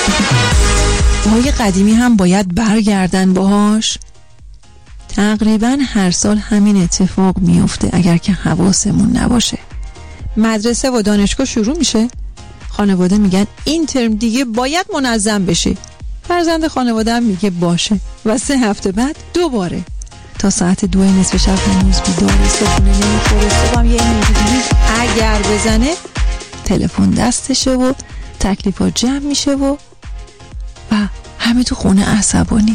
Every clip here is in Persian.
های قدیمی هم باید برگردن باهاش. تقریبا هر سال همین اتفاق میفته اگر که حواسمون نباشه. مدرسه و دانشگاه شروع میشه، خانواده میگن این ترم دیگه باید منظم بشه، فرزند خانواده هم میگه باشه و 3 هفته بعد دوباره تا ساعت 2 نصف شب هنوز بیداره، صبحونه نمیخوره، صبح هم یه انرژی اگر بزنه تلفن دستشه و تکلیفات جمع میشه و همه تو خونه عصبانی.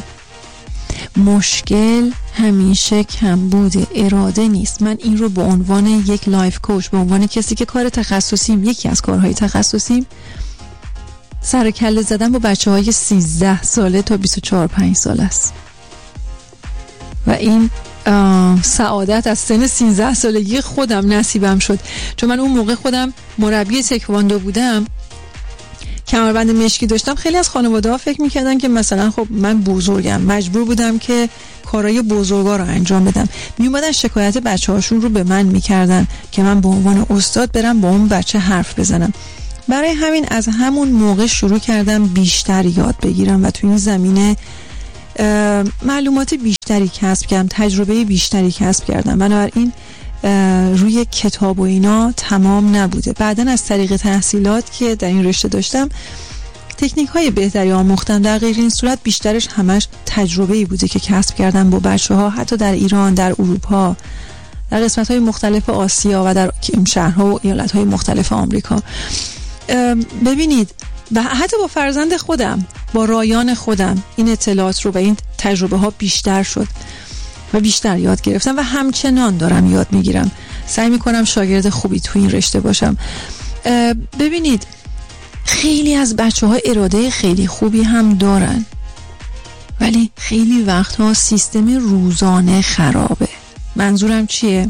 مشکل همیشه کمبود اراده نیست. من این رو به عنوان یک لایف کوچ، به عنوان کسی که کار تخصصیم، یکی از کارهای تخصصیم سر کله زدن با بچه‌های 13 ساله تا 24-5 سال است و این سعادت از سن 13 سالگی خودم نصیبم شد، چون من اون موقع خودم مربی تکواندو بودم، کمربند مشکی داشتم. خیلی از خانواده ها فکر میکردن که مثلا خب من بزرگم، مجبور بودم که کارهای بزرگا رو انجام بدم. میومدن شکایت بچه هاشون رو به من میکردن که من به عنوان استاد برم با اون بچه حرف بزنم. برای همین از همون موقع شروع کردم بیشتر یاد بگیرم و تو این زمینه معلومات بیشتری کسب کردم، تجربه بیشتری کسب کردم. بنابراین روی کتاب و اینا تمام نبوده. بعدن از طریق تحصیلات که در این رشته داشتم تکنیک های بهتری آموختم. در غیر این صورت بیشترش همش تجربه‌ای بوده که کسب کردم با بچه‌ها، حتی در ایران، در اروپا، در قسمت‌های مختلف آسیا و در شهرها و ایالت‌های مختلف آمریکا. ببینید و حتی با فرزند خودم، با رایان خودم این اطلاعات رو و این تجربه ها بیشتر شد و بیشتر یاد گرفتم و همچنان دارم یاد میگیرم. سعی میکنم شاگرد خوبی تو این رشته باشم. ببینید خیلی از بچه ها اراده خیلی خوبی هم دارن، ولی خیلی وقتها سیستم روزانه خرابه. منظورم چیه؟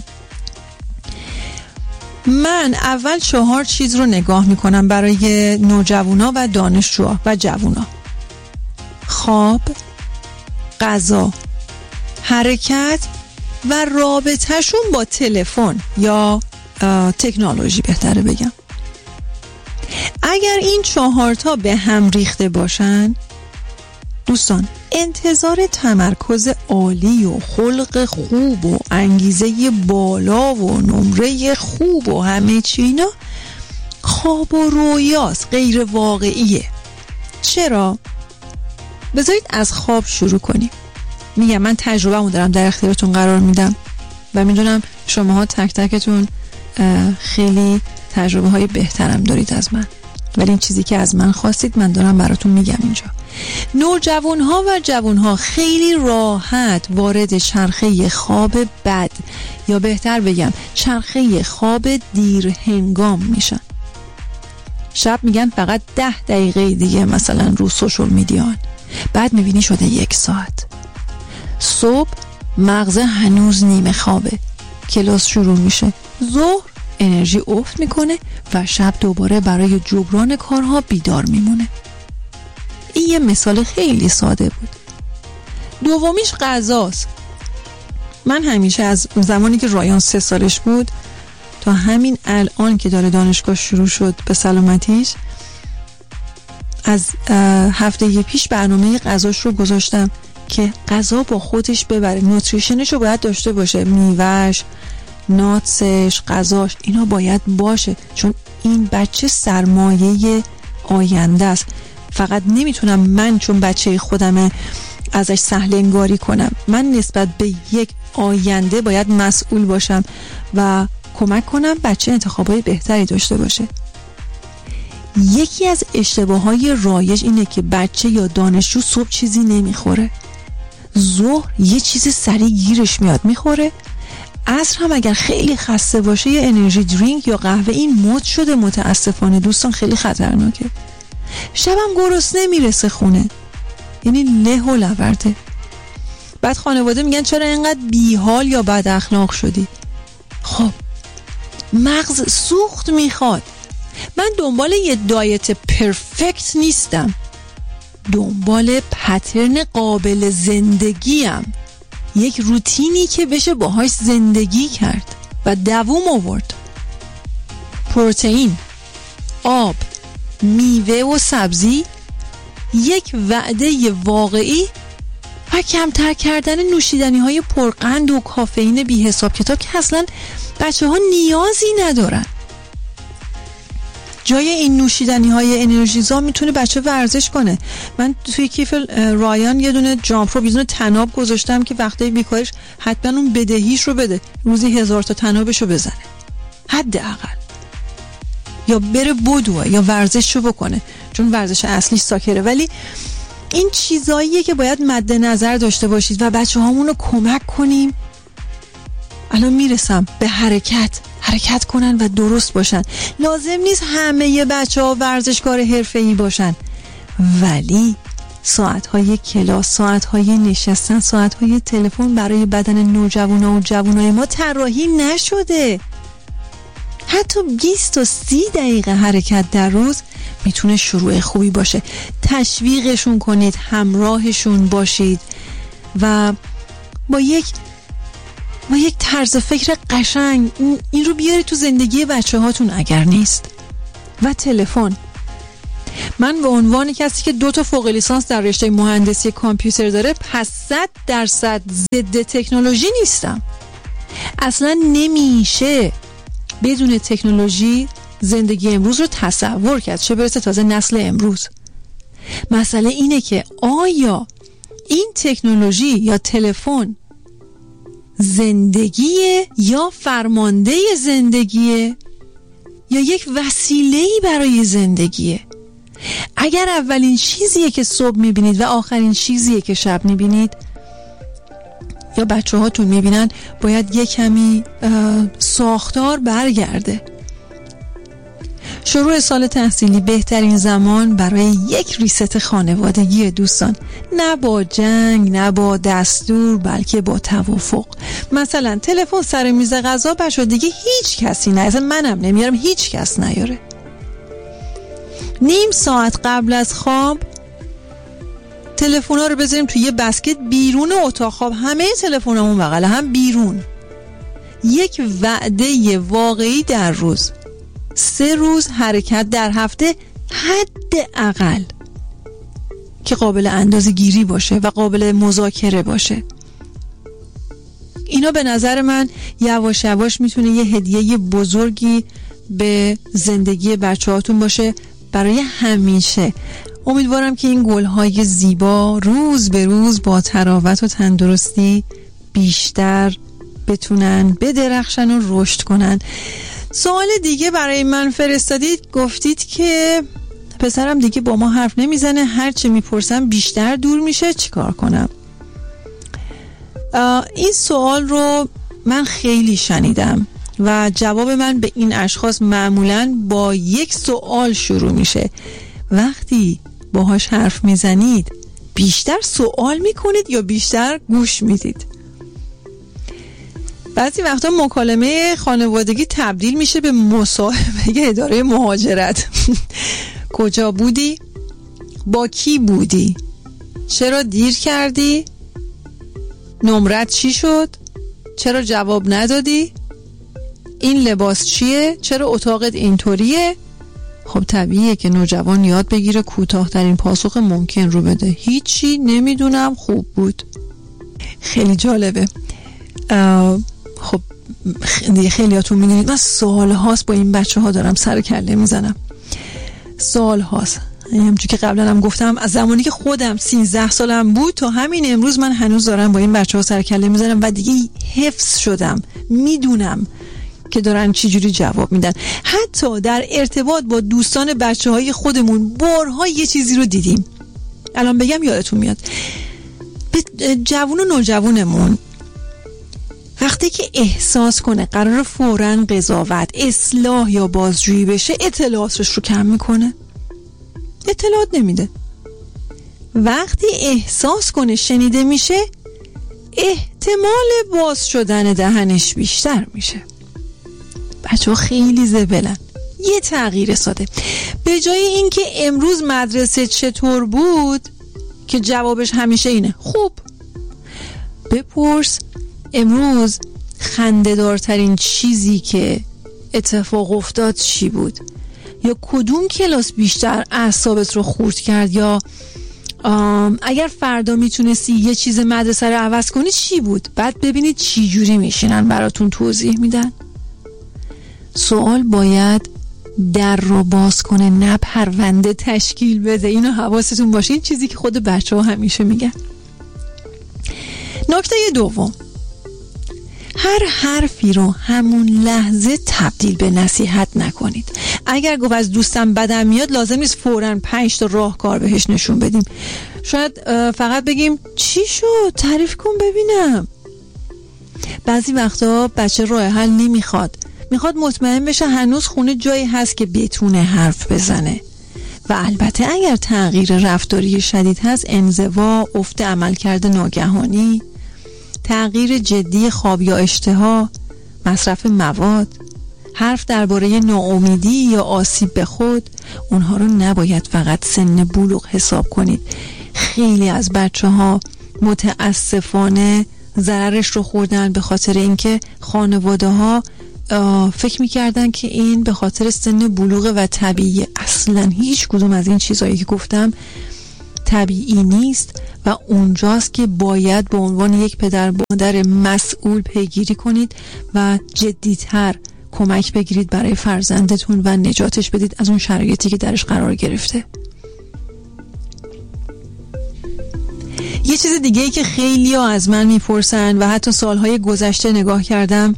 من اول 4 چیز رو نگاه میکنم برای نوجوانا و دانشجوها و جوونا: خواب، غذا، حرکت و رابطهشون با تلفن یا تکنولوژی بهتره بگم. اگر این 4 تا به هم ریخته باشن دوستان، انتظار تمرکز عالی و خلق خوب و انگیزه بالا و نمره خوب و همه چی اینا خواب و رویاست، غیر واقعیه. چرا؟ بذارید از خواب شروع کنیم. میگم من تجربه‌مو دارم در اختیارتون قرار میدم و میدونم شماها تک تکتون خیلی تجربه های بهترم دارید از من، ولی این چیزی که از من خواستید من دارم براتون میگم اینجا. نوجوانها و جوانها خیلی راحت وارد چرخه خواب بد یا بهتر بگم چرخه خواب دیر هنگام میشن. شب میگن فقط 10 دقیقه دیگه مثلا رو سوشال میدیان، بعد میبینی شده 1 ساعت. صبح مغز هنوز نیمه خوابه، کلاس شروع میشه، ظهر انرژی افت میکنه و شب دوباره برای جبران کارها بیدار میمونه. این یه مثال خیلی ساده بود. دومیش غذاست. من همیشه از زمانی که رایان 3 سالش بود تا همین الان که داره دانشگاه شروع شد به سلامتیش، از هفته پیش برنامه غذاش رو گذاشتم که غذا با خودش ببره، نوتریشنش رو باید داشته باشه، میوهش، ناتسش، غذاش، اینا باید باشه، چون این بچه سرمایه آینده است. فقط نمیتونم من چون بچه خودمه ازش سهل انگاری کنم. من نسبت به یک آینده باید مسئول باشم و کمک کنم بچه انتخابای بهتری داشته باشه. یکی از اشتباههای رایج اینه که بچه یا دانشجو صبح چیزی نمیخوره، ظهر یه چیز سریع گیرش میاد میخوره، عصر هم اگر خیلی خسته باشه یه انرژی درینک یا قهوه. این مد شده متاسفانه دوستان، خیلی خطرناکه. شبم گرسنه میرسه خونه، یعنی له و لورده. بعد خانواده میگن چرا اینقدر بیحال یا بد اخلاق شدی؟ خب مغز سوخت میخواد. من دنبال یه دایت پرفکت نیستم، دنبال پترن قابل زندگیم، یک روتینی که بشه باهاش زندگی کرد و دوام آورد. پروتئین، آب، میوه و سبزی یک وعده واقعی و کمتر کردن نوشیدنی های پرقند و کافئین بی حساب کتاب که اصلا بچه ها نیازی ندارن. جای این نوشیدنی های انرژیزا میتونه بچه ورزش کنه. من توی کیف رایان یه دونه جامپ رو، یه دونه تناب گذاشتم که وقتی بیکارش حتما اون بدهیش رو بده، روزی 1000 تا تنابش رو بزنه حداقل، یا بره بدوه یا ورزش رو بکنه، چون ورزش اصلیش ساکره. ولی این چیزاییه که باید مد نظر داشته باشید و بچه هامون رو کمک کنیم. الان میرسم به حرکت کنن و درست باشن. لازم نیست همه بچه ها ورزشکار حرفه‌ای باشن، ولی ساعتهای کلاس، ساعتهای نشستن، ساعتهای تلفن برای بدن نوجوانا و جوانای ما طراحی نشده. حتی 20 تا 30 دقیقه حرکت در روز میتونه شروع خوبی باشه. تشویقشون کنید، همراهشون باشید و با یک طرز فکر قشنگ این رو بیارید تو زندگی بچه هاتون اگر نیست. و تلفن، من به عنوان کسی که 2 تا فوق لیسانس در رشته مهندسی کامپیوتر داره، پس 100% ضد تکنولوژی نیستم. اصلا نمیشه بدون تکنولوژی زندگی امروز رو تصور کرد، چه برسه تازه نسل امروز. مسئله اینه که آیا این تکنولوژی یا تلفن زندگیه یا فرمانده زندگیه یا یک وسیله‌ای برای زندگیه؟ اگر اولین چیزیه که صبح میبینید و آخرین چیزیه که شب میبینید یا بچه هاتون میبینن، باید یک کمی ساختار برگرده. شروع سال تحصیلی بهترین زمان برای یک ریست خانوادگی دوستان، نه با جنگ، نه با دستور، بلکه با توافق. مثلا تلفن سر میز غذا بچه دیگه هیچ کسی نه، اصلا منم نمیارم، هیچ کس نیاره. نیم ساعت قبل از خواب تلفن‌ها رو بذاریم توی یه بسکت بیرون اتاق خواب، همه تلفن‌هامون بغل هم بیرون. یک وعده واقعی در روز، 3 روز حرکت در هفته حداقل که قابل اندازه‌گیری باشه و قابل مذاکره باشه. اینا به نظر من یواش یواش میتونه یه هدیه بزرگی به زندگی بچه‌هاتون باشه برای همیشه. امیدوارم که این گل‌های زیبا روز به روز با تراوت و تندرستی بیشتر بتونن بدرخشن و رشد کنن. سوال دیگه برای من فرستادید، گفتید که پسرم دیگه با ما حرف نمیزنه، هر چه میپرسم بیشتر دور میشه، چیکار کنم؟ این سوال رو من خیلی شنیدم و جواب من به این اشخاص معمولاً با یک سوال شروع میشه. وقتی باهاش حرف میزنید بیشتر سوال میکنید یا بیشتر گوش میدید؟ بعضی وقتا مکالمه خانوادگی تبدیل میشه به مصاحبه اداره مهاجرت. کجا بودی؟ با کی بودی؟ چرا دیر کردی؟ نمرت چی شد؟ چرا جواب ندادی؟ این لباس چیه؟ چرا اتاقت اینطوریه؟ خب طبیعیه که نوجوان یاد بگیره کوتاه‌ترین پاسخ ممکن رو بده. هیچی نمیدونم، خوب بود. خیلی جالبه. خب خیلیاتون میدونید من سال هاست با این بچه ها دارم سر کله میزنم، سال هاست. همچون که قبلا هم گفتم، از زمانی که خودم 13 سالم بود تا همین امروز من هنوز دارم با این بچه ها سر کله میزنم و دیگه حفظ شدم، میدونم که دارن چی جوری جواب میدن. حتی در ارتباط با دوستان بچه های خودمون بارها یه چیزی رو دیدیم، الان بگم یادتون میاد. به جوون و نوجوانمون وقتی که احساس کنه قرار فوراً قضاوت، اصلاح یا بازجویی بشه، اطلاعاتش رو کم میکنه، اطلاعات نمیده. وقتی احساس کنه شنیده میشه، احتمال باز شدن دهنش بیشتر میشه. بچه ها خیلی زبلن. یه تغییر ساده، به جای اینکه امروز مدرسه چطور بود که جوابش همیشه اینه خوب، بپرس امروز خنده‌دارترین چیزی که اتفاق افتاد چی بود؟ یا کدوم کلاس بیشتر اعصابت رو خورد کرد، یا اگر فردا میتونستی یه چیز مدرسه رو عوض کنی چی بود؟ بعد ببینید چی جوری میشینن براتون توضیح میدن. سوال باید در رو باز کنه، نه پرونده تشکیل بده. اینو حواستون باشه، این چیزی که خود بچه ها همیشه میگن. نکته دوم، هر حرفی رو همون لحظه تبدیل به نصیحت نکنید. اگر گفت از دوستم بدم میاد، لازم نیست فوراً 5 تا راهکار بهش نشون بدیم. شاید فقط بگیم چی شد؟ تعریف کن ببینم. بعضی وقتا بچه راه حل نمیخواد، میخواد مطمئن بشه هنوز خونه جایی هست که بتونه حرف بزنه. و البته اگر تغییر رفتاری شدید هست، انزوا، افت عملکرد ناگهانی، تغییر جدی خواب یا اشتها، مصرف مواد، حرف درباره ناامیدی یا آسیب به خود، اونها رو نباید فقط سن بلوغ حساب کنید. خیلی از بچه ها متاسفانه ضررش رو خوردن به خاطر اینکه خانواده ها فکر میکردن که این به خاطر سن بلوغ و طبیعی. اصلا هیچ کدوم از این چیزهایی که گفتم طبیعی نیست و اونجاست که باید به عنوان یک پدر مادر مسئول پیگیری کنید و جدیتر کمک بگیرید برای فرزندتون و نجاتش بدید از اون شرایطی که درش قرار گرفته. یه چیز دیگه ای که خیلی ها از من میپرسن و حتی سالهای گذشته نگاه کردم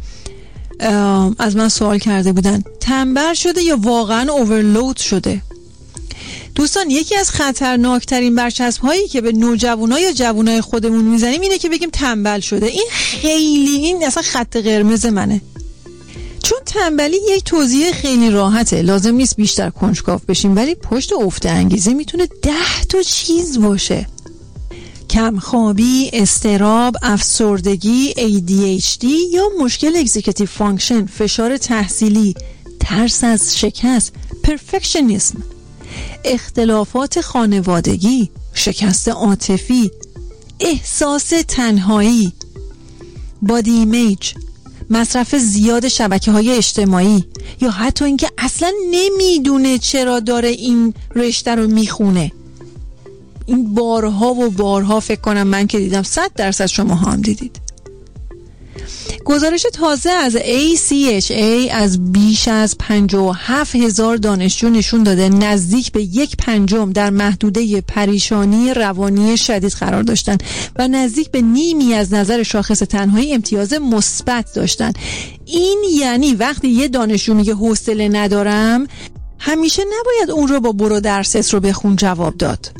از من سوال کرده بودن، تنبل شده یا واقعا اوورلود شده؟ دوستان، یکی از خطرناکترین برچسب هایی که به نوجوانا یا جوانای خودمون میزنیم اینه که بگیم تنبل شده. این اصلا خط قرمز منه. چون تنبلی یک توضیح خیلی راحته، لازم نیست بیشتر کنجکاو بشیم، ولی پشت افت انگیزه میتونه 10 تا چیز باشه. کمخوابی، اضطراب، افسردگی، ADHD یا مشکل اگزیکیتیو فانکشن، فشار تحصیلی، ترس از شکست، پرفکشنیسم، اختلافات خانوادگی، شکست عاطفی، احساس تنهایی، بادی ایمیج، مصرف زیاد شبکه‌های اجتماعی، یا حتی اینکه اصلا نمیدونه چرا داره این رشته رو میخونه. این بارها و بارها فکر کنم من که دیدم، 100% شما هم دیدید. گزارش تازه از ACHA از بیش از 57,000 دانشجو نشون داده نزدیک به 1/5 در محدوده پریشانی روانی شدید قرار داشتن و نزدیک به نیمی از نظر شاخص تنهایی امتیاز مثبت داشتن. این یعنی وقتی یه دانشجو میگه حوصله ندارم، همیشه نباید اون رو با برو درست رو بخون جواب داد.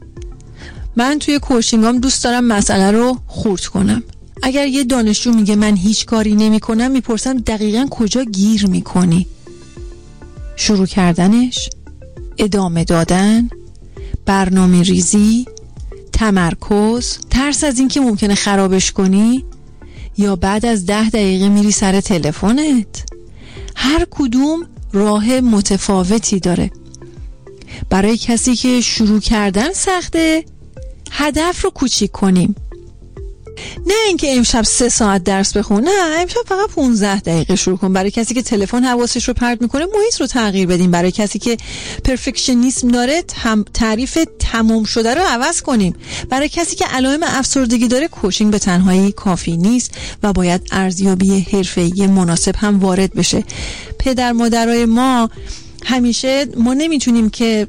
من توی کوچینگام دوست دارم مسئله رو خرد کنم. اگر یه دانشجو میگه من هیچ کاری نمی کنم، میپرسم دقیقاً کجا گیر میکنی؟ شروع کردنش، ادامه دادن، برنامه ریزی، تمرکز، ترس از این که ممکنه خرابش کنی، یا بعد از 10 دقیقه میری سر تلفنت. هر کدوم راه متفاوتی داره. برای کسی که شروع کردن سخته، هدف رو کوچیک کنیم. نه اینکه امشب 3 ساعت درس بخون، نه، امشب فقط 15 دقیقه شروع کن. برای کسی که تلفن حواسش رو پرت میکنه، محیط رو تغییر بدیم. برای کسی که پرفکشنیسم داره، تعریف تمام شده رو عوض کنیم. برای کسی که علائم افسردگی داره، کوچینگ به تنهایی کافی نیست و باید ارزیابی حرفه‌ای مناسب هم وارد بشه. پدر مادرای ما همیشه، ما نمیتونیم که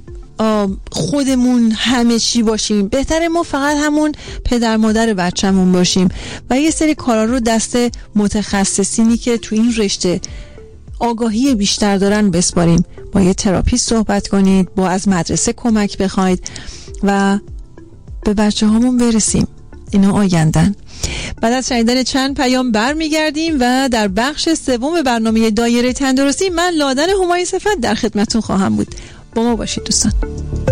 خودمون همه چی باشیم، بهتره ما فقط همون پدر مادر بچه‌مون باشیم و یه سری کارا رو دست متخصصینی که تو این رشته آگاهی بیشتر دارن بسپاریم. با یه تراپیست صحبت کنید، با از مدرسه کمک بخواید و به بچه‌هامون برسیم. اینا آیندن. بعد از شنیدن چند پیام برمیگردیم و در بخش سوم برنامه دایره تندرستی من لادن همای صفت در خدمتتون خواهم بود. با ما باشید دوستان.